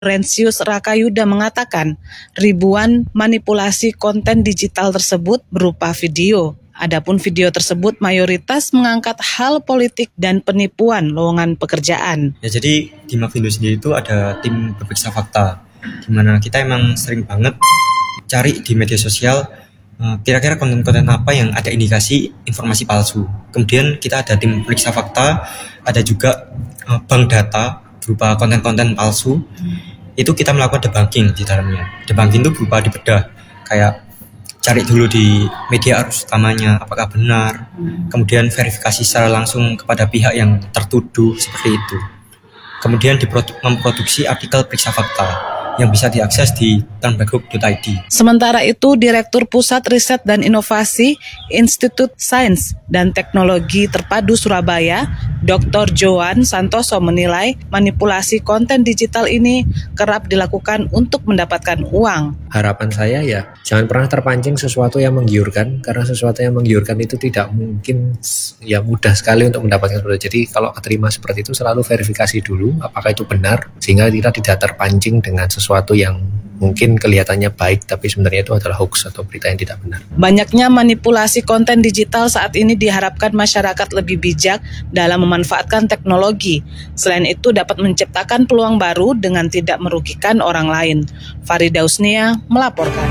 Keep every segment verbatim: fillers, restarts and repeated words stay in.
Rensius Rakayuda mengatakan ribuan manipulasi konten digital tersebut berupa video. Adapun video tersebut mayoritas mengangkat hal politik dan penipuan lowongan pekerjaan. Ya, jadi di Mavindo sendiri itu ada tim pemeriksa fakta, di mana kita emang sering banget cari di media sosial kira-kira konten-konten apa yang ada indikasi informasi palsu. Kemudian kita ada tim pemeriksa fakta, ada juga bank data berupa konten-konten palsu. Itu kita melakukan debunking di dalamnya. Debunking itu berupa dibedah, kayak cari dulu di media arus utamanya apakah benar, kemudian verifikasi secara langsung kepada pihak yang tertuduh seperti itu. Kemudian diprodu- memproduksi artikel periksa fakta yang bisa diakses di turnbackgroup dot i d. Sementara itu, Direktur Pusat Riset dan Inovasi Institut Sains dan Teknologi Terpadu Surabaya, Doktor Johan Santoso menilai manipulasi konten digital ini kerap dilakukan untuk mendapatkan uang. Harapan saya ya jangan pernah terpancing sesuatu yang menggiurkan, karena sesuatu yang menggiurkan itu tidak mungkin ya mudah sekali untuk mendapatkan seperti itu. Jadi kalau keterima seperti itu selalu verifikasi dulu apakah itu benar, sehingga kita tidak terpancing dengan sesuatu yang mungkin kelihatannya baik tapi sebenarnya itu adalah hoax atau berita yang tidak benar. Banyaknya manipulasi konten digital saat ini diharapkan masyarakat lebih bijak dalam memanfaatkan teknologi. Selain itu dapat menciptakan peluang baru dengan tidak merugikan orang lain. Farida Usnia melaporkan.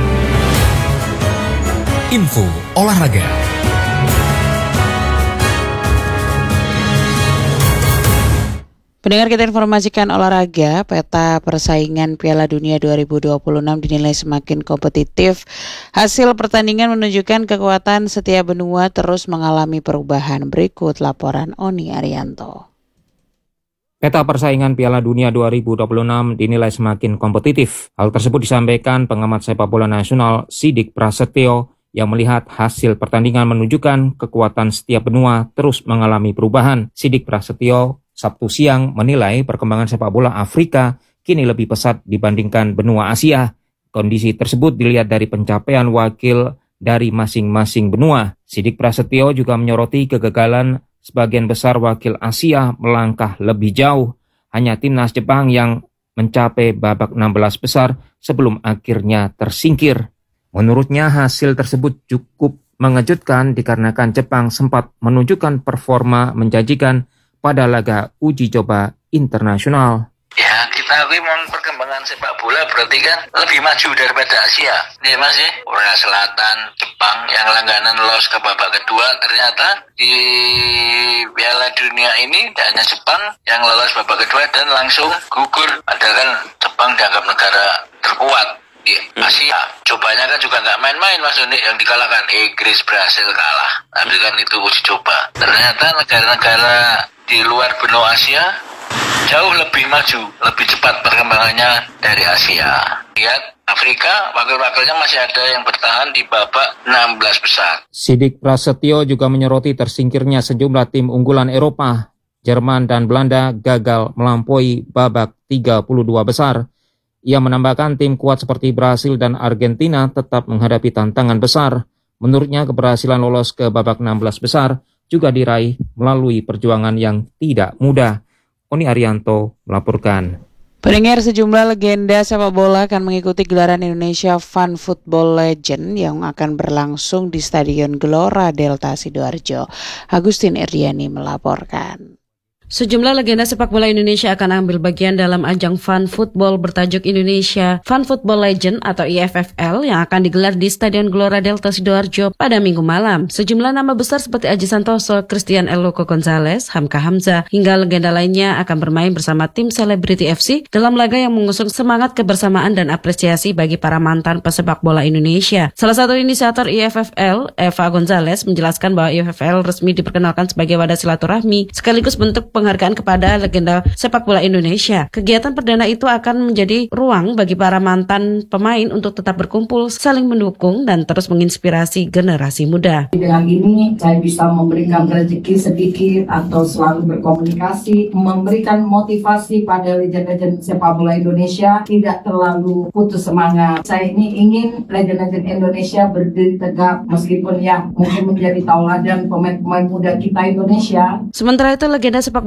Info olahraga. Pendengar, kita informasikan olahraga. Peta persaingan Piala Dunia dua ribu dua puluh enam dinilai semakin kompetitif. Hasil pertandingan menunjukkan kekuatan setiap benua terus mengalami perubahan. Berikut laporan Oni Arianto. Peta persaingan Piala Dunia dua ribu dua puluh enam dinilai semakin kompetitif. Hal tersebut disampaikan pengamat sepak bola nasional Siddik Prasetyo yang melihat hasil pertandingan menunjukkan kekuatan setiap benua terus mengalami perubahan. Siddik Prasetyo Sabtu siang menilai perkembangan sepak bola Afrika kini lebih pesat dibandingkan benua Asia. Kondisi tersebut dilihat dari pencapaian wakil dari masing-masing benua. Siddik Prasetyo juga menyoroti kegagalan sebagian besar wakil Asia melangkah lebih jauh. Hanya timnas Jepang yang mencapai babak enam belas besar sebelum akhirnya tersingkir. Menurutnya hasil tersebut cukup mengejutkan dikarenakan Jepang sempat menunjukkan performa menjanjikan pada laga uji coba internasional. Ya, kita akui memang perkembangan sepak bola berarti kan lebih maju daripada Asia. Nih Mas ya, Korea Selatan, Jepang yang langganan lolos ke babak kedua, ternyata di Piala Dunia ini tidak hanya Jepang yang lolos babak kedua dan langsung gugur. Padahal kan Jepang dianggap negara terkuat di Asia. Cobanya kan juga nggak main-main Mas Doni, yang dikalahkan Inggris, Brasil kalah. Tapi kan itu uji coba. Ternyata negara-negara di luar benua Asia jauh lebih maju, lebih cepat perkembangannya dari Asia. Lihat Afrika, wakil-wakilnya masih ada yang bertahan di babak enam belas besar. Siddik Prasetyo juga menyoroti tersingkirnya sejumlah tim unggulan Eropa. Jerman dan Belanda gagal melampaui babak tiga puluh dua besar. Ia menambahkan tim kuat seperti Brasil dan Argentina tetap menghadapi tantangan besar. Menurutnya keberhasilan lolos ke babak enam belas besar juga diraih melalui perjuangan yang tidak mudah. Oni Arianto melaporkan. Pendengar, sejumlah legenda sepak bola akan mengikuti gelaran Indonesia Fun Football Legend yang akan berlangsung di Stadion Gelora Delta Sidoarjo. Agustin Irdiani melaporkan. Sejumlah legenda sepak bola Indonesia akan ambil bagian dalam ajang Fun Football bertajuk Indonesia Fun Football Legend atau I F F L yang akan digelar di Stadion Gelora Delta Sidoarjo pada Minggu malam. Sejumlah nama besar seperti Aji Santoso, Christian Eloko Gonzalez, Hamka Hamzah, hingga legenda lainnya akan bermain bersama tim Celebrity F C dalam laga yang mengusung semangat kebersamaan dan apresiasi bagi para mantan pesepak bola Indonesia. Salah satu inisiator I F F L, Eva Gonzalez, menjelaskan bahwa I F F L resmi diperkenalkan sebagai wadah silaturahmi sekaligus bentuk penghargaan kepada legenda sepak bola Indonesia. Kegiatan perdana itu akan menjadi ruang bagi para mantan pemain untuk tetap berkumpul, saling mendukung, dan terus menginspirasi generasi muda. Dengan ini saya bisa memberikan rezeki sedikit atau selalu berkomunikasi, memberikan motivasi pada legenda-legenda sepak bola Indonesia tidak terlalu putus semangat. Saya ini ingin legenda-legenda Indonesia berdiri tegak meskipun yang mungkin menjadi tauladan pemain-pemain muda kita Indonesia. Sementara itu legenda sepak bola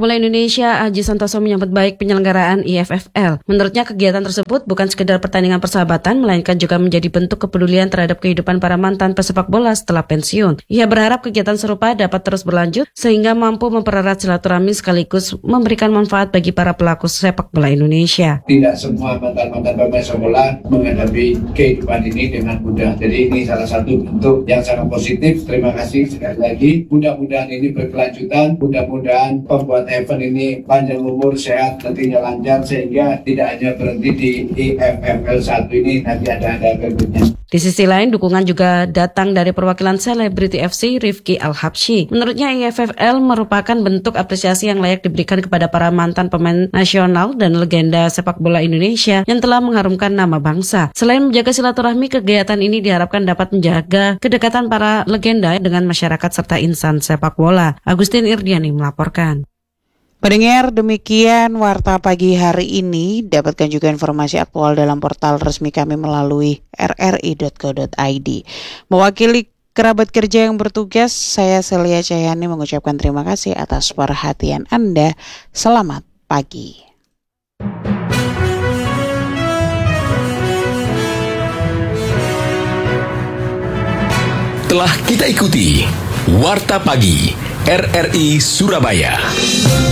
Bola Indonesia Aji Santoso menyambut baik penyelenggaraan I F F L. Menurutnya kegiatan tersebut bukan sekedar pertandingan persahabatan, melainkan juga menjadi bentuk kepedulian terhadap kehidupan para mantan pesepak bola setelah pensiun. Ia berharap kegiatan serupa dapat terus berlanjut sehingga mampu mempererat silaturahmi sekaligus memberikan manfaat bagi para pelaku sepak bola Indonesia. Tidak semua mantan-mantan pemain sepak bola menghadapi kehidupan ini dengan mudah. Jadi ini salah satu bentuk yang sangat positif. Terima kasih sekali lagi. Mudah-mudahan ini berkelanjutan. Mudah-mudahan pembuat event ini panjang umur, sehat, tentunya lancar sehingga tidak hanya berhenti di I F F L satu ini, nanti ada ada berikutnya. Di sisi lain, dukungan juga datang dari perwakilan selebriti F C Rifki Al-Habsyi. Menurutnya I F F L merupakan bentuk apresiasi yang layak diberikan kepada para mantan pemain nasional dan legenda sepak bola Indonesia yang telah mengharumkan nama bangsa. Selain menjaga silaturahmi, kegiatan ini diharapkan dapat menjaga kedekatan para legenda dengan masyarakat serta insan sepak bola. Agustin Irdiani melaporkan. Pendengar, demikian Warta Pagi hari ini. Dapatkan juga informasi aktual dalam portal resmi kami melalui r r i dot co dot i d. Mewakili kerabat kerja yang bertugas, saya Celia Cahyani mengucapkan terima kasih atas perhatian Anda. Selamat pagi. Telah kita ikuti Warta Pagi R R I Surabaya.